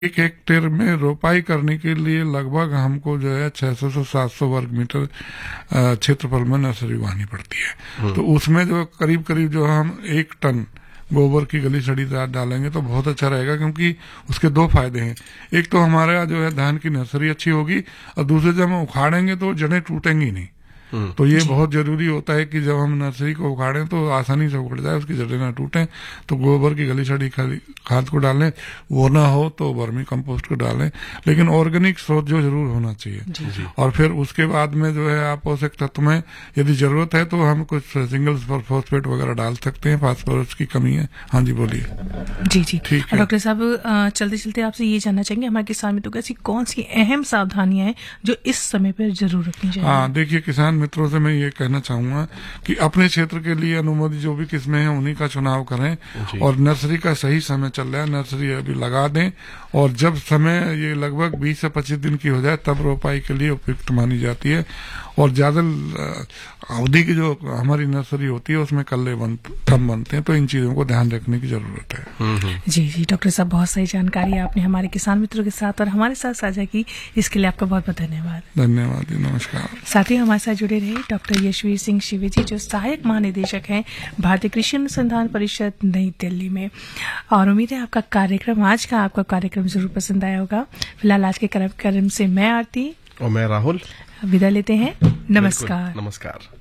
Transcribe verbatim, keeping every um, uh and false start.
एक हेक्टेयर में रोपाई करने के लिए लगभग हमको जो है छह सौ से सात सौ वर्ग मीटर क्षेत्रफल में नर्सरी उगानी पड़ती है। तो उसमें जो करीब करीब जो हम एक टन गोबर की गली सड़ी डालेंगे तो बहुत अच्छा रहेगा, क्योंकि उसके दो फायदे हैं। एक तो हमारा जो है धान की नर्सरी अच्छी होगी, और दूसरे जब हम उखाड़ेंगे तो जड़ें टूटेंगी नहीं। तो ये बहुत जरूरी होता है कि जब हम नर्सरी को उखाड़ें तो आसानी से उखड़ जाए, उसकी जड़ें ना टूटें। तो गोबर की गली सड़ी खाद को डालें, वो ना हो तो वर्मी कंपोस्ट को डालें, लेकिन ऑर्गेनिक स्रोत जो जरूर होना चाहिए। जी जी। और फिर उसके बाद में जो है आप पोषक तत्व में यदि जरूरत है तो हम कुछ सिंगल फॉस्फेट वगैरह डाल सकते हैं, फास्फोरस की कमी है। हाँ जी बोलिए। जी जी ठीक है डॉक्टर साहब, चलते चलते आपसे ये जानना चाहेंगे हमारे किसान मित्रों को ऐसी कौन सी अहम सावधानियां हैं जो इस समय पर जरूर रखनी चाहिए? हाँ देखिए, किसान मित्रों से मैं ये कहना चाहूंगा कि अपने क्षेत्र के लिए अनुमोदित जो भी किस्में हैं उन्हीं का चुनाव करें, और नर्सरी का सही समय चल रहा है, नर्सरी अभी लगा दें, और जब समय ये लगभग बीस से पच्चीस दिन की हो जाए तब रोपाई के लिए उपयुक्त मानी जाती है। और ज्यादा अवधि की जो हमारी नर्सरी होती है उसमें कल्ले बन, कम बनते हैं, तो इन चीजों को ध्यान रखने की जरूरत है। जी जी डॉक्टर साहब, बहुत सही जानकारी आपने हमारे किसान मित्रों के साथ और हमारे साथ साझा की, इसके लिए आपका बहुत बहुत धन्यवाद। धन्यवाद जी, नमस्कार। साथ ही हमारे साथ जुड़े रहे डॉक्टर यशवीर सिंह शिवे जी, जो सहायक महानिदेशक हैं भारतीय कृषि अनुसंधान परिषद नई दिल्ली में। और उम्मीद है आपका कार्यक्रम, आज का आपका कार्यक्रम जरूर पसंद आया होगा। फिलहाल आज के कार्यक्रम से मैं आरती और मैं राहुल विदा लेते हैं। नमस्कार। नमस्कार।